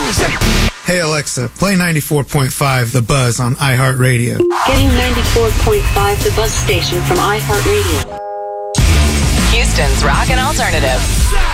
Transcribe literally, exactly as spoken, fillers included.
Hey Alexa, play ninety-four point five The Buzz on iHeartRadio. Getting ninety-four point five The Buzz station from iHeartRadio. Houston's Rock and Alternative.